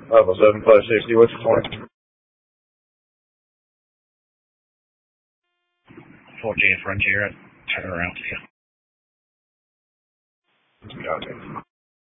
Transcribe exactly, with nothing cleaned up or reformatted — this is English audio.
Level seven five sixty, what's your point? fourteen Frontier, turn around to you. Copy.